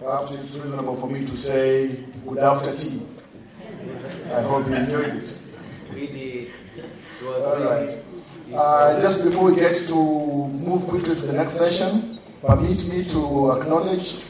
Perhaps it's reasonable for me to say good after tea. I hope you enjoyed it. We did. It was all right. Just before we get to move quickly to the next session, permit me to acknowledge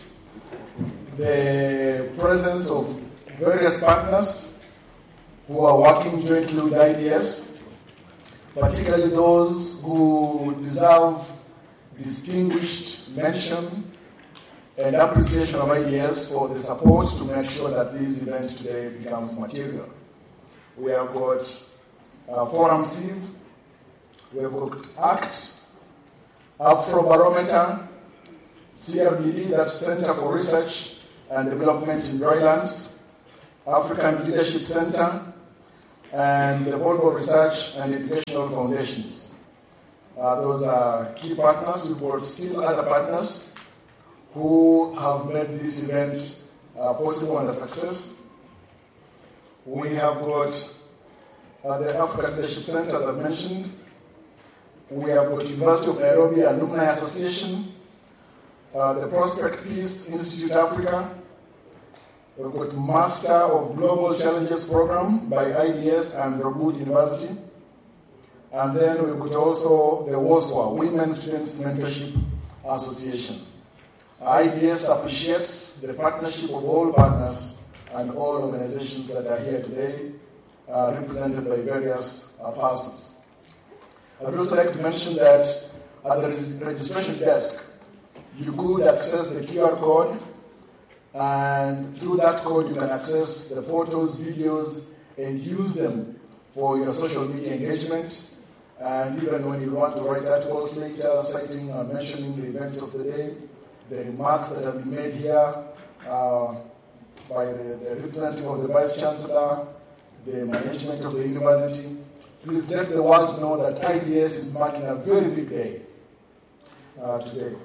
the presence of various partners who are working jointly with IDS, particularly those who deserve distinguished mention and appreciation of IDS for the support to make sure that this event today becomes material. We have got Forum Civ, we have got ACT, Afrobarometer, CRDD, that's Center for Research and Development in Drylands, African Leadership Center, and the Volvo Research and Educational Foundations. Those are key partners. We've got still other partners who have made this event possible and a success. We have got the African Leadership Center, as I've mentioned. We have got University of Nairobi Alumni Association, the Prospect Peace Institute Africa. We've got Master of Global Challenges Program by IDS and Robud University. And then we've got also the WOSWA, Women Students Mentorship Association. IDS appreciates the partnership of all partners and all organizations that are here today, represented by various persons. I would also like to mention that at the registration desk, you could access the QR code, and through that code you can access the photos, videos, and use them for your social media engagement. And even when you want to write articles later, citing and mentioning the events of the day, the remarks that have been made here by the representative of the Vice Chancellor, the management of the university, please let the world know that IDS is marking a very big day today.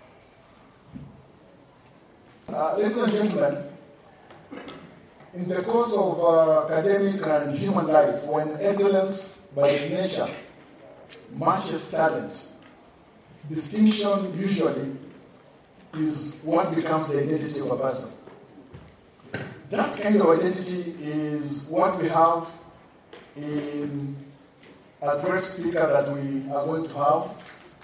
Ladies and gentlemen, in the course of academic and human life, when excellence by its nature matches talent, distinction usually is what becomes the identity of a person. That kind of identity is what we have in a great speaker that we are going to have.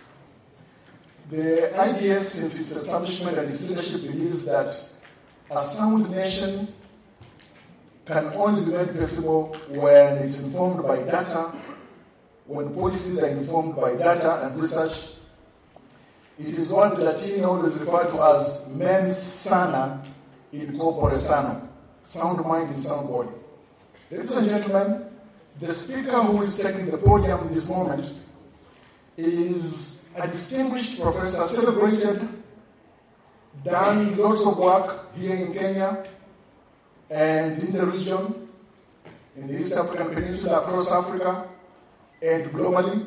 The IDS, since its establishment and its leadership, believes that a sound nation can only be made possible when it's informed by data, when policies are informed by data and research. It is what the Latin always refer to as mens sana in corpore sano, sound mind in sound body. Ladies and gentlemen, the speaker who is taking the podium this moment is a distinguished professor, celebrated, done lots of work here in Kenya and in the region, in the East African Peninsula, across Africa, and globally.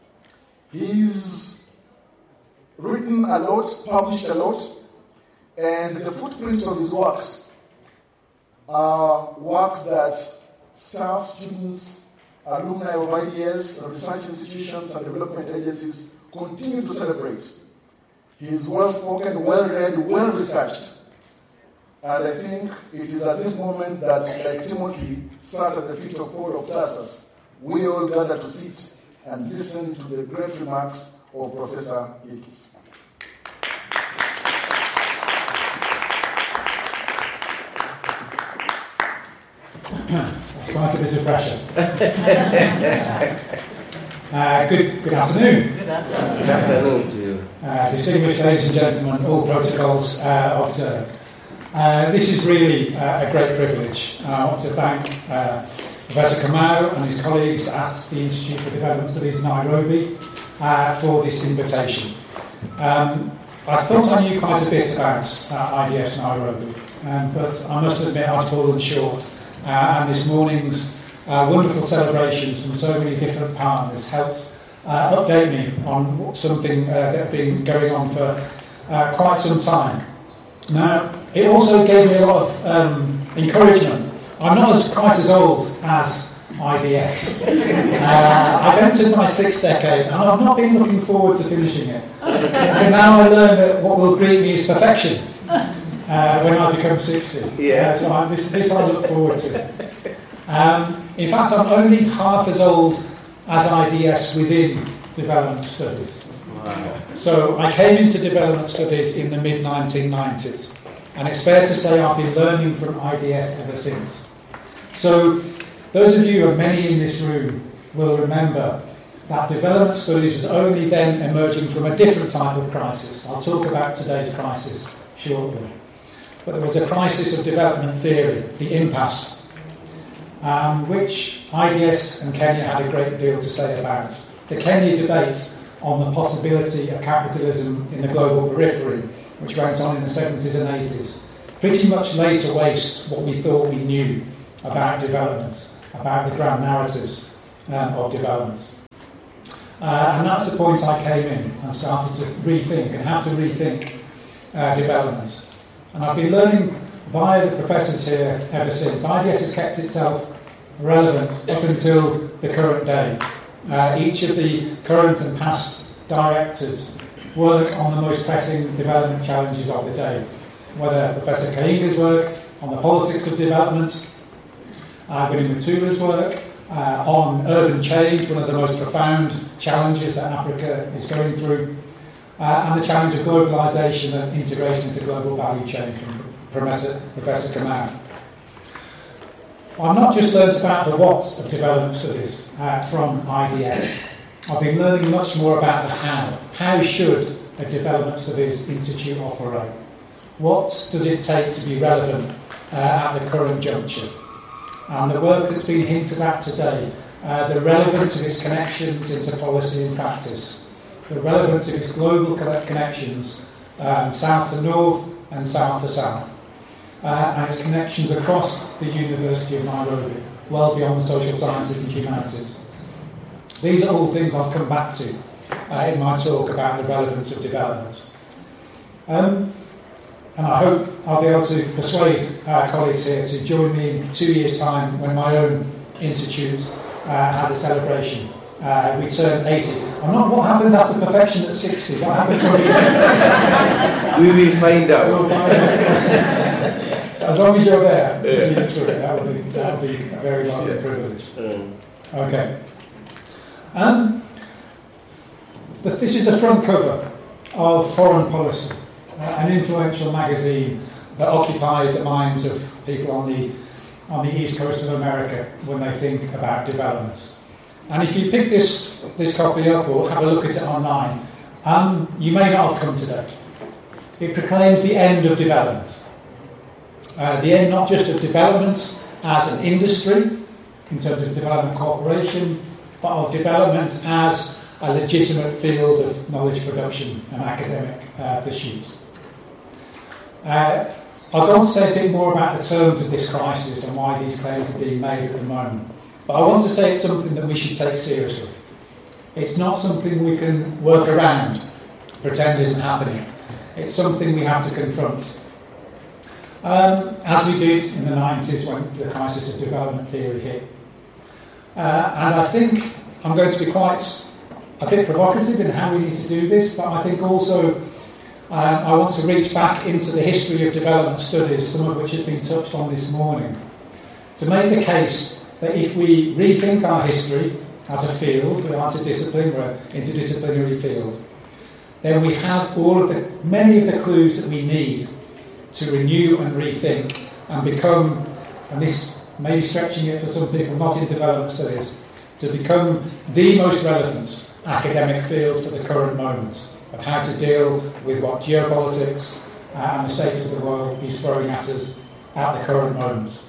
He's written a lot, published a lot, and the footprints of his works are works that staff, students, alumni of IDS, research institutions, and development agencies continue to celebrate. He is well-spoken, well-read, well-researched. And I think it is at this moment that, like Timothy sat at the feet of Paul of Tarsus, we all gather to sit and listen to the great remarks of Professor Yekis. That's quite a bit of pressure. Good afternoon. Good afternoon to you. Distinguished ladies and gentlemen, all protocols observed. This is really a great privilege. I want to thank Professor Kamau and his colleagues at the Institute for Development Studies Nairobi for this invitation. I thought I knew quite a bit about IDS Nairobi, but I must admit I'd fallen short. And this morning's wonderful celebrations from so many different partners helped update me on something that had been going on for quite some time. Now, it also gave me a lot of encouragement. I'm not quite as old as IDS. I've entered my 6th decade and I've not been looking forward to finishing it. And now I learn that what will greet me is perfection. when I become 60. Yeah. So this I look forward to. In fact, I'm only half as old as IDS within development studies. Wow. So I came into development studies in the mid-1990s, and it's fair to say I've been learning from IDS ever since. So those of you, and many in this room, will remember that development studies was only then emerging from a different type of crisis. I'll talk about today's crisis shortly. But there was a crisis of development theory, the impasse, which IDS and Kenya had a great deal to say about. The Kenya debate on the possibility of capitalism in the global periphery, which went on in the 70s and 80s, pretty much laid to waste what we thought we knew about development, about the grand narratives of development. And that's the point I came in and started to rethink and how to rethink development. And I've been learning via the professors here ever since. IDS has kept itself relevant up until the current day. Each of the current and past directors work on the most pressing development challenges of the day. Whether Professor Kainga's work on the politics of development, Winnie Mutula's work on urban change, one of the most profound challenges that Africa is going through, and the challenge of globalisation and integration into global value chain from Professor Kamau. I've not just learnt about the what of development studies from IDS. I've been learning much more about the how. How should a development studies institute operate? What does it take to be relevant at the current juncture? And the work that's been hinted at today, the relevance of its connections into policy and practice, the relevance of its global connections, south to north and south to south, and its connections across the University of Nairobi, well beyond the social sciences and humanities. These are all things I'll come back to in my talk about the relevance of development. And I hope I'll be able to persuade colleagues here to join me in 2 years' time when my own institute has a celebration. We turn 80. What happens after perfection at 60? What happens when We will find out. As long as you're there to see it through it, that would be a very lovely privilege. Okay. This is the front cover of Foreign Policy, an influential magazine that occupies the minds of people on the east coast of America when they think about developments. And if you pick this copy up or have a look at it online, you may not have come today. It proclaims the end of development. The end not just of development as an industry, in terms of development cooperation, but of development as a legitimate field of knowledge production and academic pursuits. I'll go on to say a bit more about the terms of this crisis and why these claims are being made at the moment. But I want to say it's something that we should take seriously. It's not something we can work around, pretend isn't happening. It's something we have to confront. As we did in the 90s when the crisis of development theory hit. And I think I'm going to be quite a bit provocative in how we need to do this, but I think also I want to reach back into the history of development studies, some of which has been touched on this morning, to make the case that if we rethink our history as a field, we're not a discipline, we're an interdisciplinary field, then we have many of the clues that we need to renew and rethink and become, and this may be stretching it for some people not in development studies, to become the most relevant academic field for the current moment of how to deal with what geopolitics and the state of the world is throwing at us at the current moment.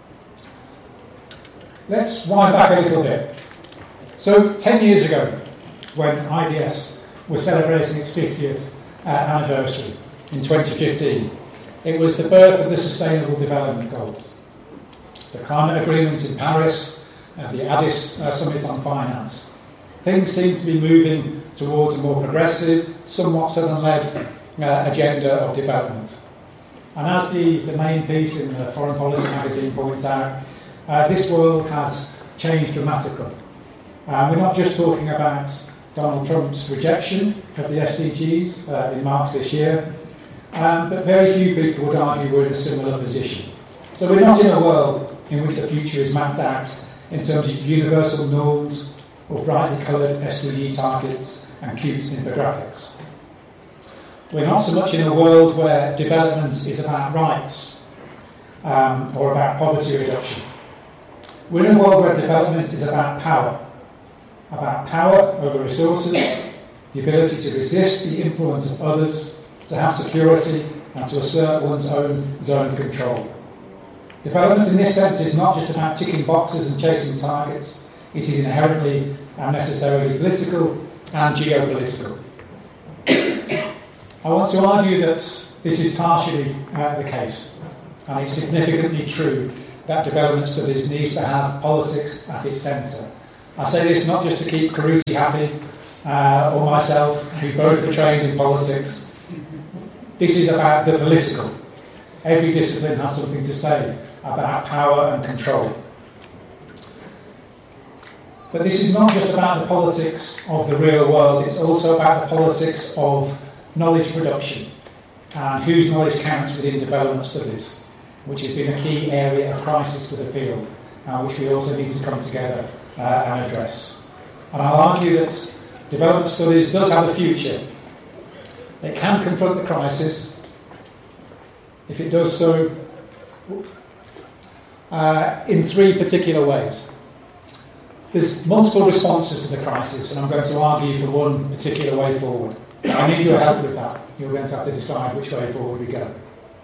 Let's wind back a little bit. So 10 years ago, when IDS was celebrating its 50th anniversary in 2015, it was the birth of the Sustainable Development Goals, the climate agreement in Paris, the Addis Summit on Finance. Things seem to be moving towards a more progressive, somewhat southern-led agenda of development. And as the main piece in the Foreign Policy magazine points out, this world has changed dramatically. We're not just talking about Donald Trump's rejection of the SDGs in March this year. but very few people would argue we're in a similar position. So we're not in a world in which the future is mapped out in terms of universal norms or brightly coloured SDG targets and cute infographics. We're not so much in a world where development is about rights or about poverty reduction. We're in a world where development is about power over resources, the ability to resist the influence of others, to have security and to assert one's own zone of control. Development in this sense is not just about ticking boxes and chasing targets, it is inherently and necessarily political and geopolitical. I want to argue that this is partially the case, and it's significantly true that development studies needs to have politics at its centre. I say this not just to keep Carusi happy, or myself, who both are trained in politics. This is about the political. Every discipline has something to say about power and control. But this is not just about the politics of the real world, it's also about the politics of knowledge production and whose knowledge counts within development studies, which has been a key area of crisis for the field, which we also need to come together and address. And I'll argue that development studies does have a future. It can confront the crisis if it does so in three particular ways. There's multiple responses to the crisis, and I'm going to argue for one particular way forward. I need your help with that. You're going to have to decide which way forward we go.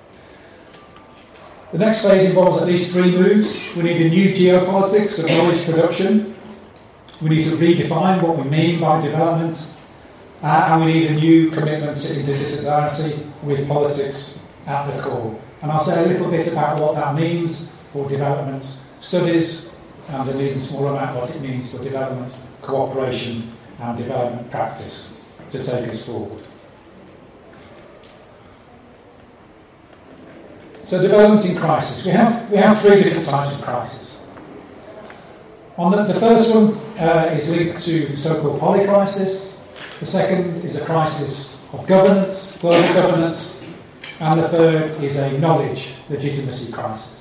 The next phase involves at least three moves. We need a new geopolitics of knowledge production. We need to redefine what we mean by development. And we need a new commitment to interdisciplinarity with politics at the core. And I'll say a little bit about what that means for development studies, and an even smaller amount what it means for development cooperation and development practice to take us forward. So development in crisis. We have three different types of crisis. The first one is linked to the so-called polycrisis. The second is a crisis of governance, global governance, and the third is a knowledge legitimacy crisis.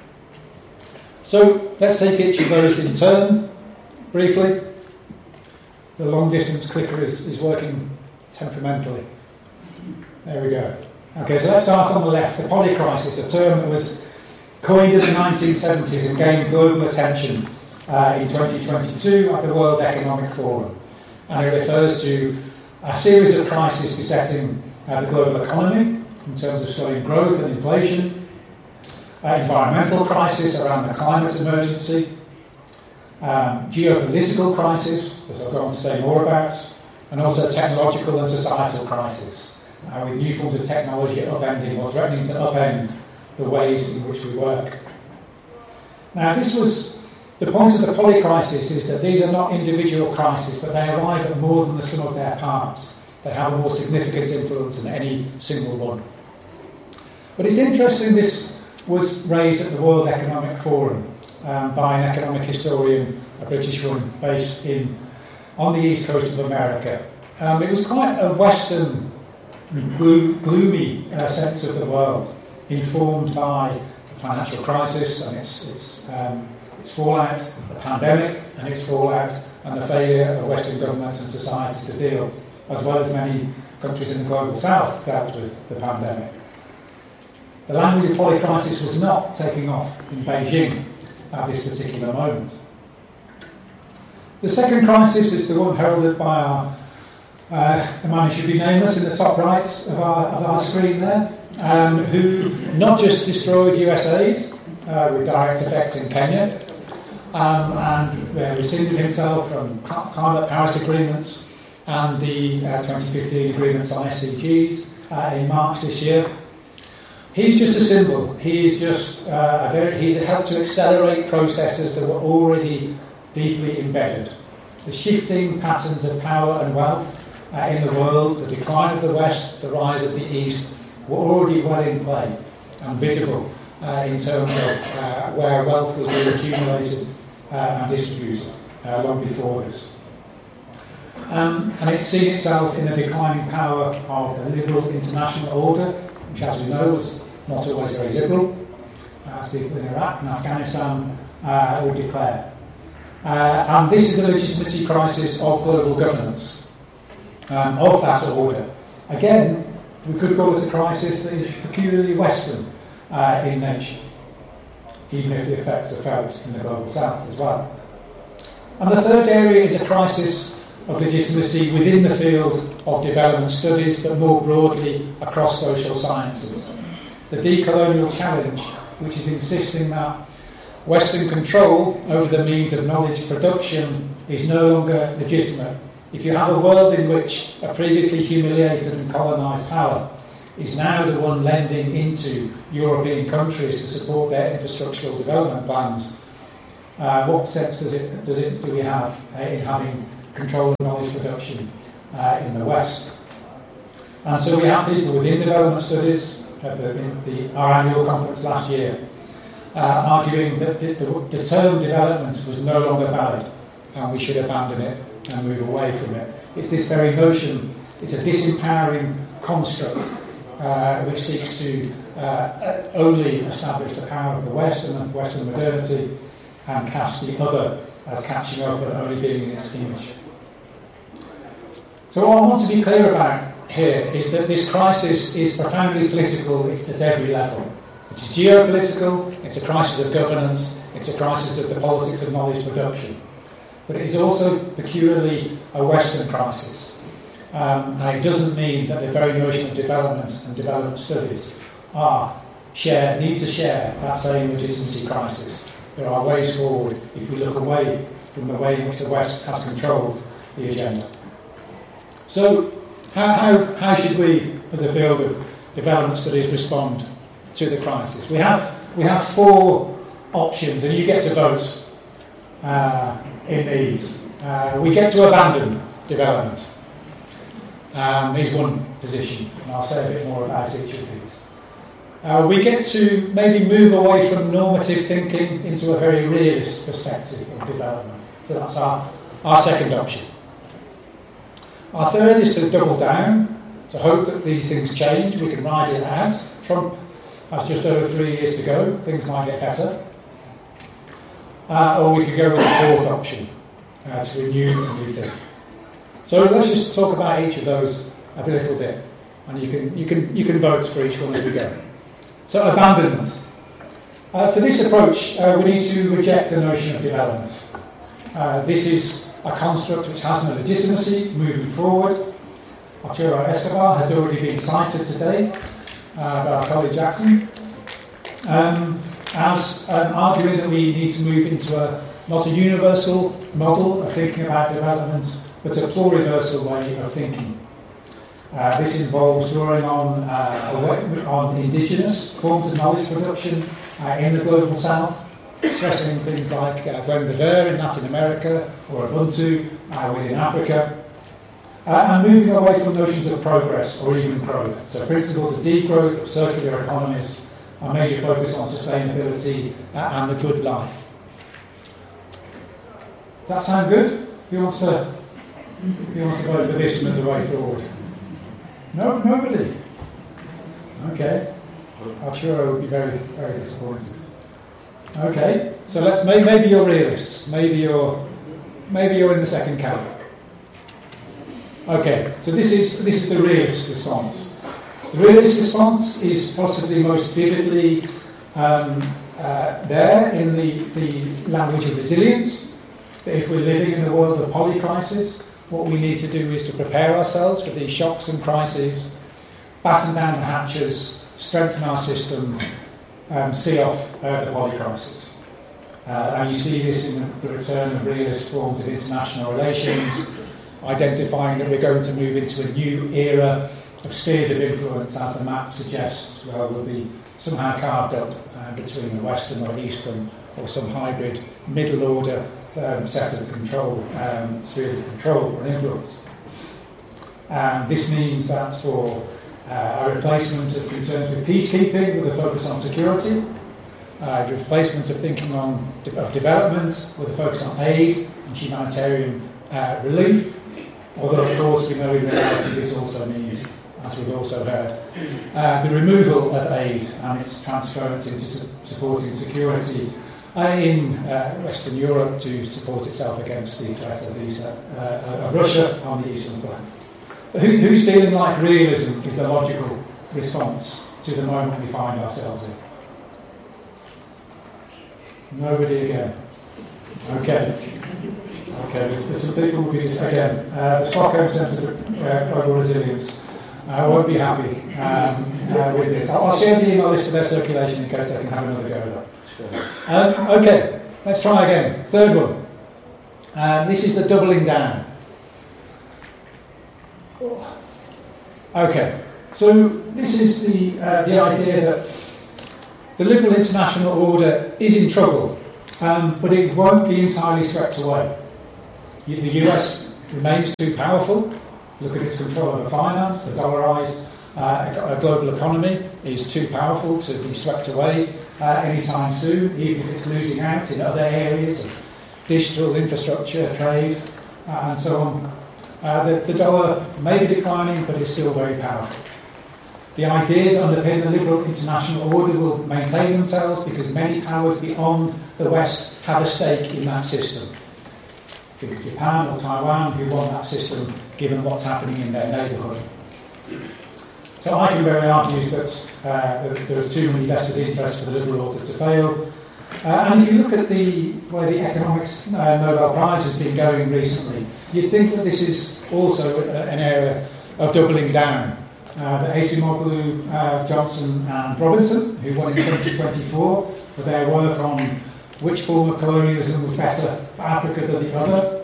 So let's take each of those in turn, briefly. The long distance clicker is working temperamentally. There we go. Okay, so let's start on the left. The polycrisis, a term that was coined in the 1970s and gained global attention in 2022 at the World Economic Forum. And it refers to a series of crises besetting the global economy in terms of slowing growth and inflation, environmental crisis around the climate emergency, geopolitical crisis, as I'll go on to say more about, and also technological and societal crisis, with new forms of technology upending or threatening to upend the ways in which we work. Now, this was the point of the polycrisis, is that these are not individual crises, but they arrive at more than the sum of their parts. They have a more significant influence than any single one. But it's interesting this was raised at the World Economic Forum by an economic historian, a British one, based on the east coast of America. It was quite a Western, gloomy sense of the world, informed by the financial crisis and its fallout, the pandemic and its fallout, and the failure of Western governments and society to deal, as well as many countries in the global south dealt with the pandemic. The language of polycrisis was not taking off in Beijing at this particular moment. The second crisis is the one heralded by the man who should be nameless in the top right of our screen there, who not just destroyed US aid with direct effects in Kenya, and rescinded himself from climate Paris agreements and the 2015 agreements on SDGs in March this year. He's just a symbol. He's just he's helped to accelerate processes that were already deeply embedded. The shifting patterns of power and wealth in the world, the decline of the West, the rise of the East, were already well in play and visible in terms of where wealth was being accumulated and distributed long before this. And it's seen itself in the declining power of the liberal international order which, as we know, was not always very liberal, as people in Iraq and Afghanistan would declare. And this is a legitimacy crisis of global governance, of that order. Again, we could call it a crisis that is peculiarly Western in nature, even if the effects are felt in the global south as well. And the third area is a crisis of legitimacy within the field of development studies, but more broadly across social sciences. The decolonial challenge, which is insisting that Western control over the means of knowledge production is no longer legitimate. If you have a world in which a previously humiliated and colonised power is now the one lending into European countries to support their infrastructural development plans, what sense do we have in having control of knowledge production in the West? And so we have people within development studies at our annual conference last year arguing that the term development was no longer valid and we should abandon it and move away from it. It's this very notion, it's a disempowering construct which seeks to only establish the power of the West and of Western modernity and cast the other as catching up and only being in its image. So what I want to be clear about here is that this crisis is profoundly political at every level. It's geopolitical, it's a crisis of governance, it's a crisis of the politics of knowledge production. But it is also peculiarly a Western crisis. And it doesn't mean that the very notion of development and development studies need to share that same legitimacy crisis. There are ways forward if we look away from the way in which the West has controlled the agenda. So, how should we, as a field of development studies, respond to the crisis? We have four options, and you get to vote in these. We get to abandon development. Is one position, and I'll say a bit more about each of these. We get to maybe move away from normative thinking into a very realist perspective of development. So that's our second option. Our third is to double down, to hope that these things change, we can ride it out. Trump has just over 3 years to go, things might get better. Or we could go with the fourth option, to renew and rethink. So let's just talk about each of those a little bit, and you can vote for each one as we go. So abandonment. For this approach, we need to reject the notion of development. This is a construct which has no legitimacy moving forward. Arturo Escobar has already been cited today by our colleague Jackson as arguing that we need to move into not a universal model of thinking about development, but a pluriversal way of thinking. This involves drawing on indigenous forms of knowledge production in the global south, stressing things like Buen Viver in Latin America or Ubuntu within Africa, and moving away from notions of progress or even growth. So principles of degrowth, of circular economies, a major focus on sustainability and the good life. Does that sound good? Who wants to vote for this as a way forward? No, nobody. Okay. I'm sure I would be very, very disappointed. Okay, so maybe you're realists. Maybe you're in the second camp. Okay, so this is the realist response. The realist response is possibly most vividly there in the language of resilience. That if we're living in the world of polycrisis, what we need to do is to prepare ourselves for these shocks and crises, batten down the hatches, strengthen our systems, see off the polycrisis. And you see this in the return of realist forms of international relations, identifying that we're going to move into a new era of spheres of influence, as the map suggests, where we'll be somehow carved up between the Western or Eastern or some hybrid middle order set of control, spheres of control and influence. This means that for a replacement of concerns with peacekeeping with a focus on security, the replacement of thinking of development with a focus on aid and humanitarian relief, although of course we know in reality this also means as we've also heard. The removal of aid and its transference into supporting security in Western Europe to support itself against the threat of Russia on the eastern flank. Who's feeling like realism is the logical response to the moment we find ourselves in? Nobody again. Okay, there's some people who be again. The Stockholm Centre for Global Resilience won't be happy with this. I'll share the email list of their circulation in case they can have another go though. Sure. Okay, let's try again. Third one. This is the doubling down. Okay, so this is the idea that the liberal international order is in trouble, but it won't be entirely swept away. The US remains too powerful. Look at its control over finance, the dollarised global economy is too powerful to be swept away anytime soon, even if it's losing out in other areas of digital infrastructure, trade, and so on. The dollar may be declining, but it's still very powerful. The ideas underpinning the liberal international order will maintain themselves because many powers beyond the West have a stake in that system. Think of Japan or Taiwan, who want that system given what's happening in their neighbourhood. So Eichenberry argues that there's too many vested interests for the liberal order to fail. And if you look at where the economics Nobel Prize has been going recently, you'd think that this is also an area of doubling down. The Acemoglu, Johnson and Robinson, who won in 2024 for their work on which form of colonialism was better for Africa than the other.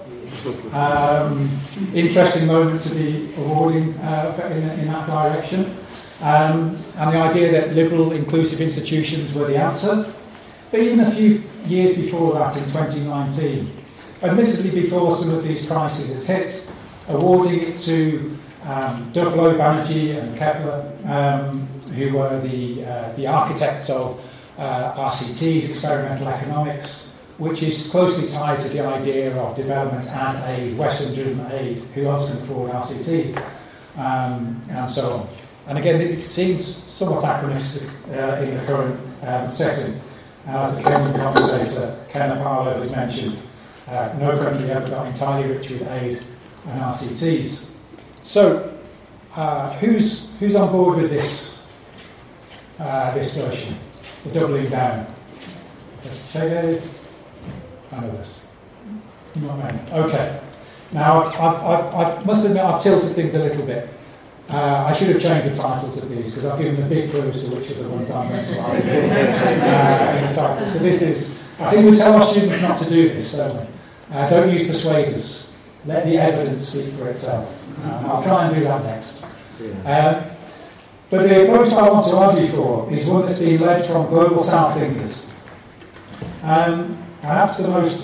Interesting moment to be awarding in that direction. And the idea that liberal, inclusive institutions were the answer. But even a few years before that, in 2019, admittedly before some of these crises had hit, awarding it to Duflo, Banerjee and Kepler, who were the architects of RCTs, experimental economics, which is closely tied to the idea of development as a Western-driven aid. Who else can afford RCTs? And so on. And again, it seems somewhat anachronistic in the current setting. As the Kenyan commentator Ken Apalo has mentioned, no country ever got entirely rich with aid and RCTs. So, who's on board with this version, the doubling down? That's Chege and others. Not many. Okay. Now, I must admit I've tilted things a little bit. I should have changed the titles of these because I've given the big clues to which of the ones I'm going to write in the title. So this is, I think we tell our students not to do this, don't we? Don't use persuaders. Let the evidence speak for itself. I'll try and do that next. But the approach I want to argue for is one that's been led from global South thinkers. Perhaps the most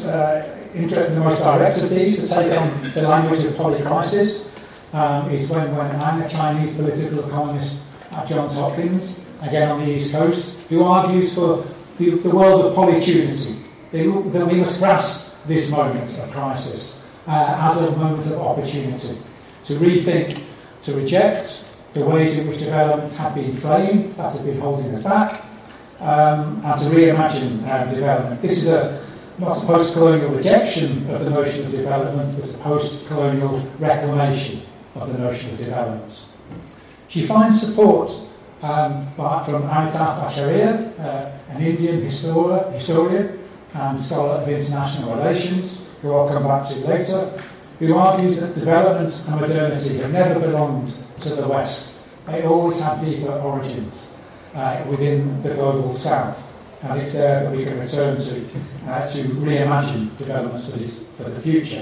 direct of these to take on the language of polycrisis is when Wang, a Chinese political economist at Johns Hopkins, again on the East Coast, who argues for the world of polycunity, that we must grasp this moment of crisis as a moment of opportunity, to rethink, to reject the ways in which developments have been framed, that have been holding us back, and to reimagine development. This is not a post-colonial rejection of the notion of development, but a post-colonial reclamation of the notion of development. She finds support from Amitaf Acharya, an Indian historian and scholar of international relations, who I'll come back to later, who argues that development and modernity have never belonged to the West. They always have deeper origins within the global South. And it's there that we can return to reimagine development studies for the future.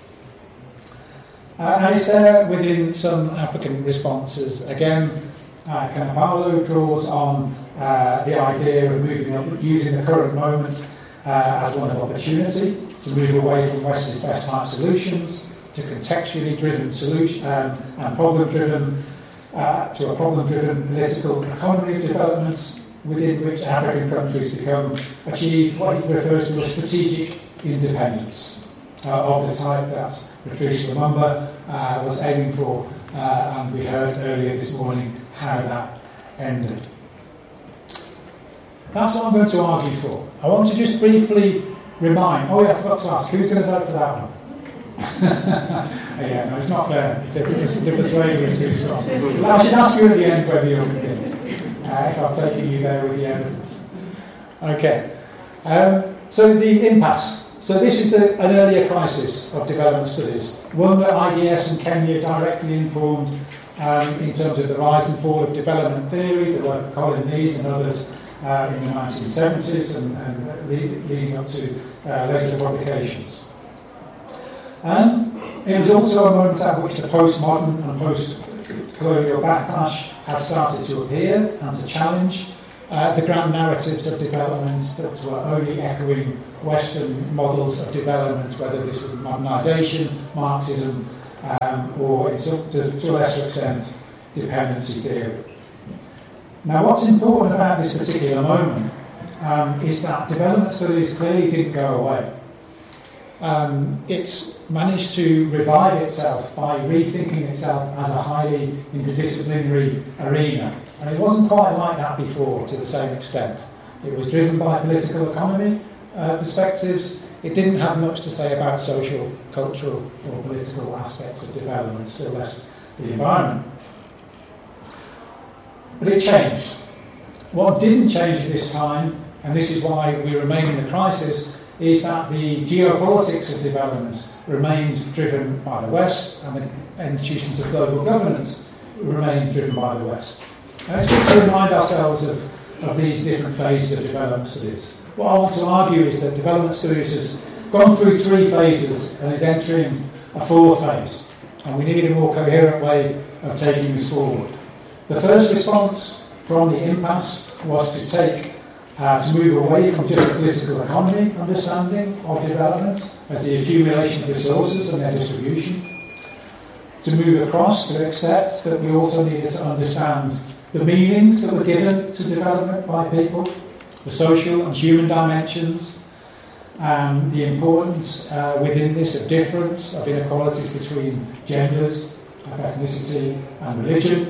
And it's there within some African responses. Again, Kanapalo draws on the idea of moving up, using the current moment as one of opportunity, to move away from West's best type solutions, to contextually driven solution and problem-driven, to a problem-driven political economy of development, within which African countries achieve what he refers to as strategic independence, of the type that Patrice Lumumba was aiming for and we heard earlier this morning how that ended. That's what I'm going to argue for. I want to just briefly remind, I forgot to ask, who's going to vote for that one? Yeah, no, it's not fair. The persuasion is too strong. I should ask you at the end whether you're convinced, if I've taken you there with the evidence. Okay. So the impasse. So this is an earlier crisis of development studies, one that IDS and Kenya directly informed in terms of the rise and fall of development theory, the work of Colin Lees and others in the 1970s and leading up to later publications. It was also a moment at which the postmodern and post-colonial backlash had started to appear and to challenge the grand narratives of development that were only echoing Western models of development, whether this was modernisation, Marxism, or to a lesser extent, dependency theory. Now, what's important about this particular moment is that development studies clearly didn't go away. It's managed to revive itself by rethinking itself as a highly interdisciplinary arena. And it wasn't quite like that before to the same extent. It was driven by political economy perspectives. It didn't have much to say about social, cultural or political aspects of development, still less the environment. But it changed. What didn't change at this time, and this is why we remain in a crisis, is that the geopolitics of development remained driven by the West, and the institutions of global governance remained driven by the West. And it's good to remind ourselves of these different phases of development studies. What I want to argue is that development studies has gone through 3 phases and is entering a 4th phase, and we need a more coherent way of taking this forward. The first response from the impasse was to move away from just a political economy understanding of development as the accumulation of resources and their distribution, to move across to accept that we also needed to understand the meanings that were given to development by people, the social and human dimensions, and the importance within this of difference, of inequalities between genders, of ethnicity and religion,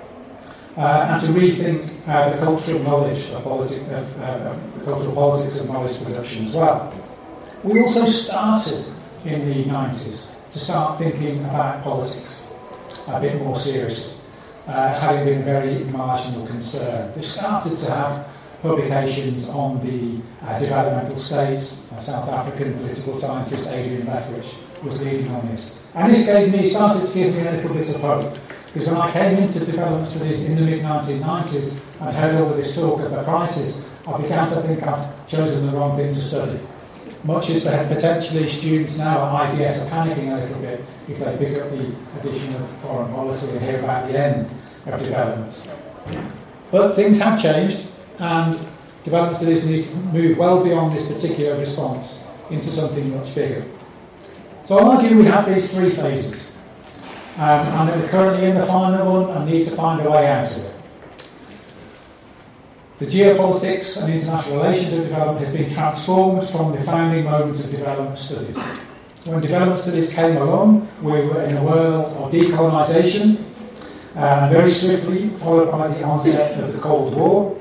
and to rethink the cultural knowledge of cultural politics and knowledge production as well. We also started in the 90s to start thinking about politics a bit more seriously, having been a very marginal concern. We started to have publications on the developmental states. A South African political scientist, Adrian Lethbridge, was leading on this. And this started to give me a little bit of hope. Because when I came into development studies in the mid-1990s and heard all of this talk of a crisis, I began to think I'd chosen the wrong thing to study. Much as potentially students now at IDS are panicking a little bit if they pick up the addition of foreign policy and hear about the end of development. But things have changed, and development studies need to move well beyond this particular response into something much bigger. So I'll argue we have these 3 phases. And that we're currently in the final one and need to find a way out of it. The geopolitics and international relations of development has been transformed from the founding moment of development studies. When development studies came along, we were in a world of decolonisation, and very swiftly followed by the onset of the Cold War.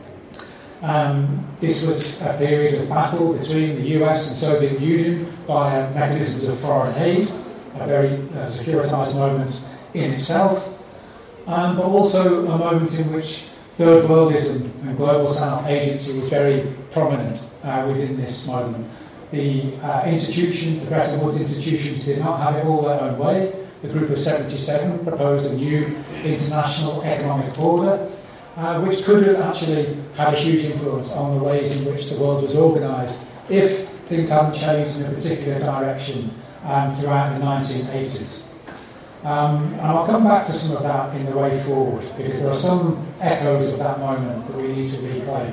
This was a period of battle between the US and Soviet Union via mechanisms of foreign aid, a very securitised moment in itself, but also a moment in which Third Worldism and Global South agency was very prominent within this moment. The institutions, the Bretton Woods institutions, did not have it all their own way. The Group of 77 proposed a new international economic order, which could have actually had a huge influence on the ways in which the world was organised if things hadn't changed in a particular direction throughout the 1980s. And I'll come back to some of that in the way forward, because there are some echoes of that moment that we need to reclaim.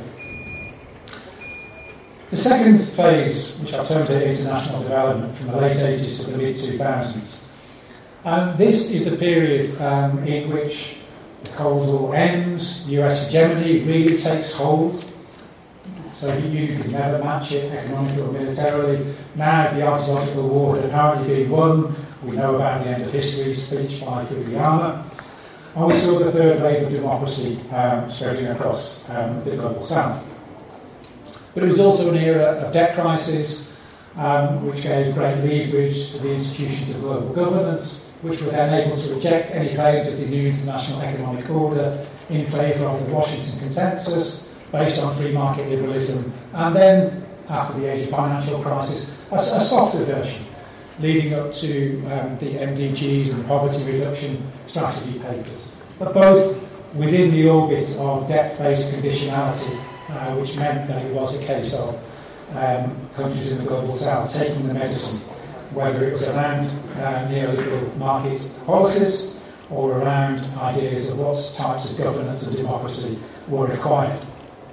The second phase, which I've termed international development, from the late 80s to the mid-2000s, this is the period in which the Cold War ends, US hegemony really takes hold. Soviet Union could never match it economically or militarily. Now the ideological war had apparently been won, We know about the end of history speech by Fukuyama. And we saw the third wave of democracy spreading across the global south. But it was also an era of debt crisis, which gave great leverage to the institutions of global governance, which were then able to reject any claims of the new international economic order in favour of the Washington Consensus, based on free market liberalism, and then, after the age of financial crisis, a softer version, leading up to the MDGs and poverty reduction strategy papers, but both within the orbit of debt-based conditionality, which meant that it was a case of countries in the global south taking the medicine, whether it was around neoliberal market policies or around ideas of what types of governance and democracy were required.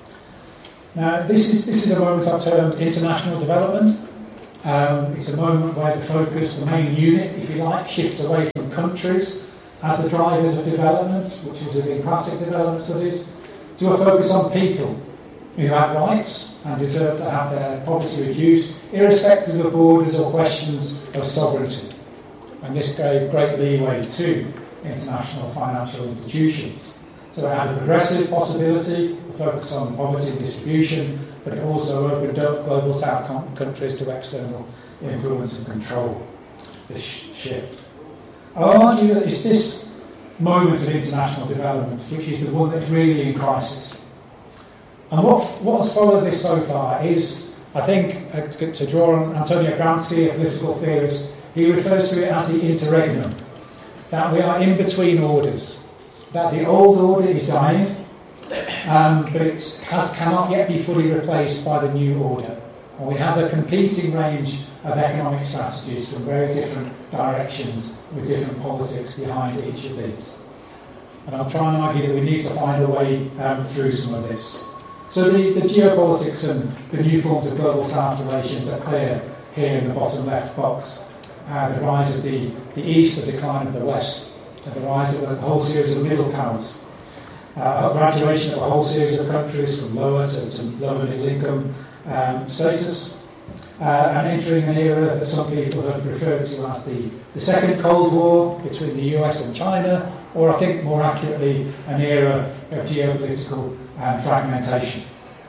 Now, this is a moment I've termed international development. It's a moment where the focus, the main unit, if you like, shifts away from countries as the drivers of development, which was in classic development studies, to a focus on people who have rights and deserve to have their poverty reduced, irrespective of borders or questions of sovereignty. And this gave great leeway to international financial institutions. So it had a progressive possibility, a focus on poverty distribution, but it also opened up global south countries to external influence and control, this shift. I'll argue that it's this moment of international development which is the one that's really in crisis. And what has followed this so far is, I think, to draw on Antonio Gramsci, a political theorist, he refers to it as the interregnum, that we are in between orders, that the old order is dying, but it cannot yet be fully replaced by the new order. And we have a competing range of economic strategies from very different directions with different politics behind each of these. And I'll try and argue that we need to find a way through some of this. So the geopolitics and the new forms of global south relations are clear here in the bottom left box. The rise of the East, the decline of the West, and the rise of a whole series of middle powers. A graduation of a whole series of countries from lower to lower middle income status, and entering an era that some people have referred to as the Second Cold War between the US and China, or I think more accurately, an era of geopolitical fragmentation.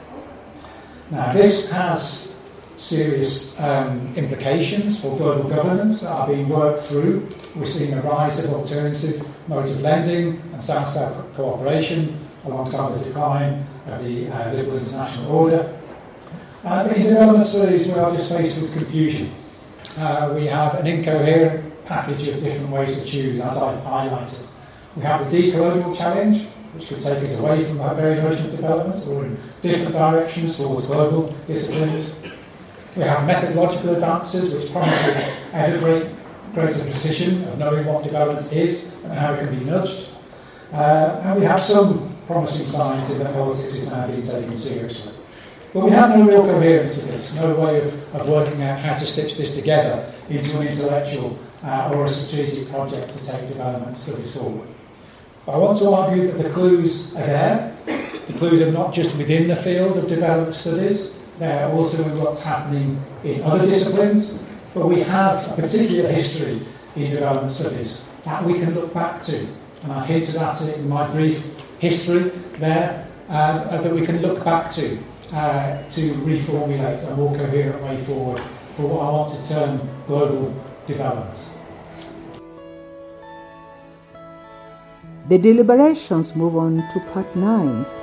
Now, this has serious implications for global governance that are being worked through. We're seeing a rise of alternative modes of lending and South-South cooperation alongside the decline of the liberal international order. But in development studies, we are just faced with confusion. We have an incoherent package of different ways to choose, as I highlighted. We have the decolonial challenge, which could take us away from that very notion of development or in different directions towards global disciplines. We have methodological advances, which promises ever greater precision of knowing what development is and how it can be nudged. And we have some promising signs that politics is now being taken seriously. But we have no real coherence to this, no way of working out how to stitch this together into an intellectual or a strategic project to take development studies forward. I want to argue that the clues are there. The clues are not just within the field of development studies, they're also in what's happening in other disciplines, but we have a particular history in development studies that we can look back to. And I hinted at it in my brief history there, that we can look back to reformulate a more coherent way forward for what I want to term global development. The deliberations move on to part 9.